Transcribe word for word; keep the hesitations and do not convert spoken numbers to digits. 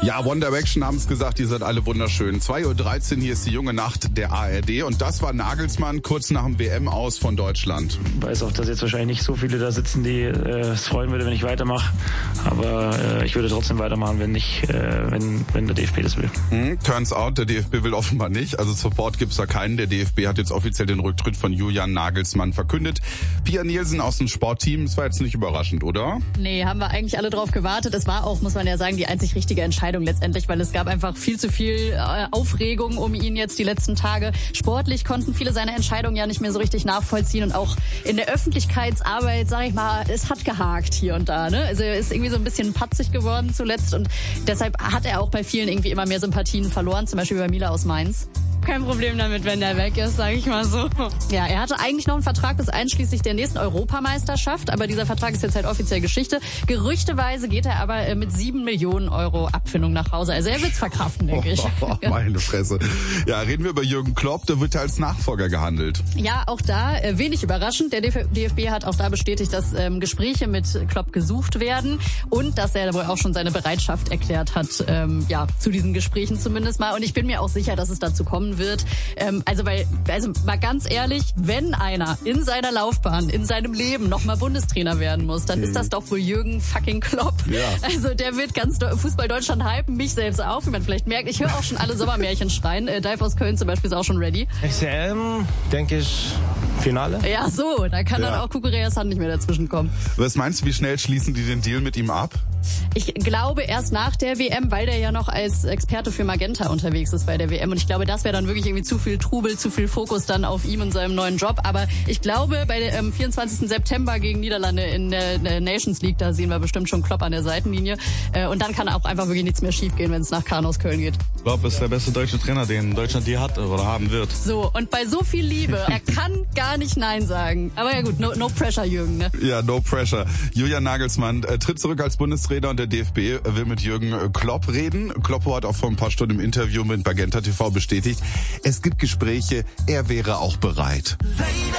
Ja, One Direction haben es gesagt, die sind alle wunderschön. zwei Uhr dreizehn, hier ist die junge Nacht der A R D und das war Nagelsmann kurz nach dem W M-Aus von Deutschland. Ich weiß auch, dass jetzt wahrscheinlich nicht so viele da sitzen, die äh, es freuen würde, wenn ich weitermache. Aber äh, ich würde trotzdem weitermachen, wenn nicht, äh, wenn, wenn der D F B das will. Hm, turns out, der D F B will offenbar nicht. Also Support gibt's da keinen. Der D F B hat jetzt offiziell den Rücktritt von Julian Nagelsmann verkündet. Pia Nielsen aus dem Sportteam, das war jetzt nicht überraschend, oder? Nee, haben wir eigentlich alle drauf gewartet. Es war auch, muss man ja sagen, die einzig richtige Entscheidung letztendlich, weil es gab einfach viel zu viel äh, Aufregung um ihn jetzt die letzten Tage. Sportlich konnten viele seine Entscheidungen ja nicht mehr so richtig nachvollziehen und auch in der Öffentlichkeitsarbeit, sag ich mal, es hat gehakt hier und da. Ne? Also er ist irgendwie so ein bisschen patzig geworden zuletzt und deshalb hat er auch bei vielen irgendwie immer mehr Sympathien verloren, zum Beispiel bei Mila aus Mainz. Kein Problem damit, wenn der weg ist, sage ich mal so. Ja, er hatte eigentlich noch einen Vertrag bis einschließlich der nächsten Europameisterschaft, aber dieser Vertrag ist jetzt halt offiziell Geschichte. Gerüchteweise geht er aber mit sieben Millionen Euro Abfindung nach Hause. Also er wird's verkraften, denke ich. Oh, meine Fresse. Ja, reden wir über Jürgen Klopp, der wird ja als Nachfolger gehandelt. Ja, auch da äh, wenig überraschend. Der D F B hat auch da bestätigt, dass ähm, Gespräche mit Klopp gesucht werden und dass er wohl auch schon seine Bereitschaft erklärt hat, ähm, ja, zu diesen Gesprächen zumindest mal. Und ich bin mir auch sicher, dass es dazu kommen wird. Ähm, also weil, also mal ganz ehrlich, wenn einer in seiner Laufbahn, in seinem Leben nochmal Bundestrainer werden muss, dann mhm. ist das doch wohl Jürgen fucking Klopp. Ja. Also der wird ganz Fußball Deutschland hypen, mich selbst auch, wie man vielleicht merkt. Ich höre auch schon alle Sommermärchen schreien. Äh, Dive aus Köln zum Beispiel ist auch schon ready. F C M, denke ich, Finale. Ja, so, da kann ja. dann auch Kukureas Hand nicht mehr dazwischen kommen. Was meinst du, wie schnell schließen die den Deal mit ihm ab? Ich glaube erst nach der W M, weil der ja noch als Experte für Magenta unterwegs ist bei der W M. Und ich glaube, das wäre dann wirklich irgendwie zu viel Trubel, zu viel Fokus dann auf ihm und seinem neuen Job. Aber ich glaube, bei dem ähm, vierundzwanzigsten September gegen Niederlande in der, der Nations League, da sehen wir bestimmt schon Klopp an der Seitenlinie. Äh, und dann kann auch einfach wirklich nichts mehr schiefgehen, wenn es nach Kahn aus Köln geht. Klopp ist der beste deutsche Trainer, den Deutschland je hat oder haben wird. So, und bei so viel Liebe, er kann gar nicht Nein sagen. Aber ja gut, no, no pressure, Jürgen. Ne? Ja, no pressure. Julian Nagelsmann äh, tritt zurück als Bundestrainer und der D F B will mit Jürgen Klopp reden. Klopp hat auch vor ein paar Stunden im Interview mit Magenta T V bestätigt, es gibt Gespräche, er wäre auch bereit.